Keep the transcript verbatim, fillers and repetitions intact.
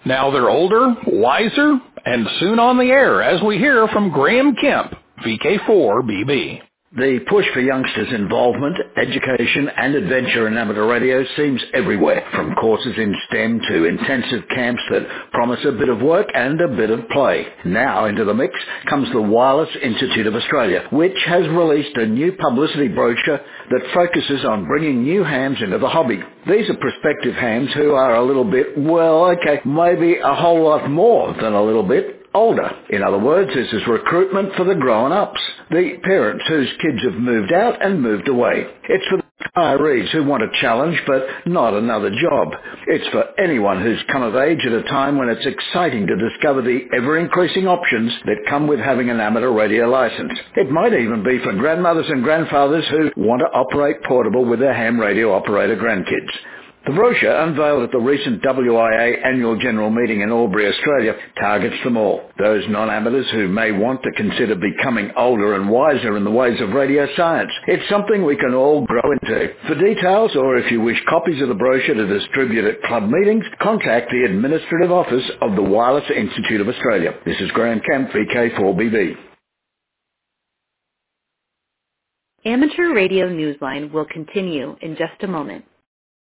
Now they're older, wiser, and soon on the air, as we hear from Graham Kemp, V K four B B. The push for youngsters' involvement, education and adventure in amateur radio seems everywhere, from courses in STEM to intensive camps that promise a bit of work and a bit of play. Now into the mix comes the Wireless Institute of Australia, which has released a new publicity brochure that focuses on bringing new hams into the hobby. These are prospective hams who are a little bit, well, okay, maybe a whole lot more than a little bit older. In other words, this is recruitment for the grown-ups, the parents whose kids have moved out and moved away. It's for the retirees who want a challenge but not another job. It's for anyone who's come of age at a time when it's exciting to discover the ever-increasing options that come with having an amateur radio license. It might even be for grandmothers and grandfathers who want to operate portable with their ham radio operator grandkids. The brochure, unveiled at the recent W I A annual general meeting in Albury, Australia, targets them all. Those non-amateurs who may want to consider becoming older and wiser in the ways of radio science. It's something we can all grow into. For details, or if you wish copies of the brochure to distribute at club meetings, contact the Administrative Office of the Wireless Institute of Australia. This is Graham Kemp, V K four B B. Amateur Radio Newsline will continue in just a moment.